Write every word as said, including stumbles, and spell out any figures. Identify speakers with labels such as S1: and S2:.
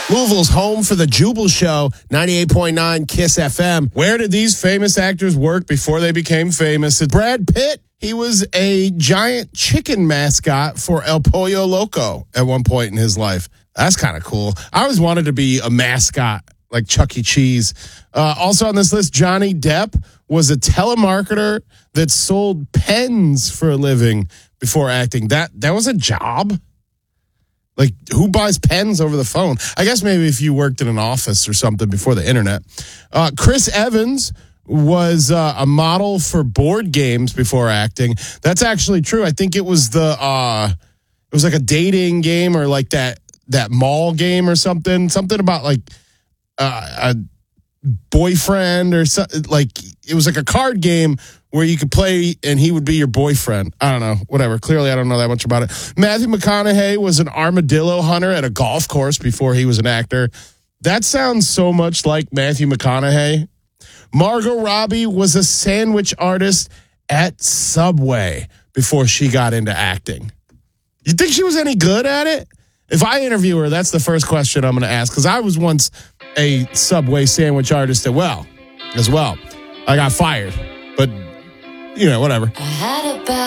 S1: Louisville's home for the Jubal Show, ninety-eight point nine KISS F M. Where did these famous actors work before they became famous? Brad Pitt, he was a giant chicken mascot for El Pollo Loco at one point in his life. That's kind of cool. I always wanted to be a mascot like Chuck E. Cheese. Uh, also on this list, Johnny Depp was a telemarketer that sold pens for a living before acting. That that was a job? Like, who buys pens over the phone? I guess maybe if you worked in an office or something before the internet. Uh, Chris Evans was uh, a model for board games before acting. That's actually true. I think it was the uh, it was like a dating game or like that that mall game or something. Something about like uh, a boyfriend or something. Like, it was like a card game where you could play and he would be your boyfriend. I don't know, whatever. Clearly, I don't know that much about it. Matthew McConaughey was an armadillo hunter at a golf course before he was an actor. That sounds so much like Matthew McConaughey. Margot Robbie was a sandwich artist at Subway before she got into acting. You think she was any good at it? If I interview her, that's the first question I'm going to ask, because I was once a Subway sandwich artist as well. As well. I got fired, but, you know, whatever. I had a bad